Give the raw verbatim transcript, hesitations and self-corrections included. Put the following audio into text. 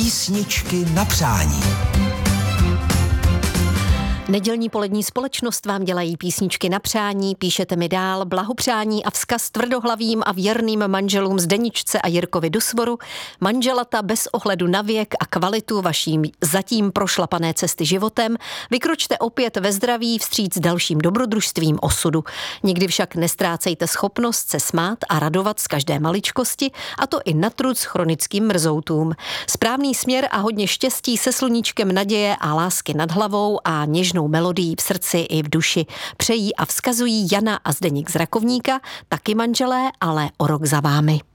Písničky na přání. Nedělní polední společnost vám dělají písničky na přání, píšete mi dál blahopřání a vzkaz tvrdohlavým a věrným manželům Zdeničce a Jirkovi do Svoru, manželata bez ohledu na věk a kvalitu vaším zatím prošlapané cesty životem, vykročte opět ve zdraví vstříc dalším dobrodružstvím osudu. Nikdy však nestrácejte schopnost se smát a radovat z každé maličkosti, a to i na trud s chronickým mrzoutům. Správný směr a hodně štěstí se sluníčkem naděje a lásky nad hlavou a něžnou melodií v srdci i v duši přejí a vzkazují Jana a Zdeněk z Rakovníka, taky manželé, ale o rok za vámi.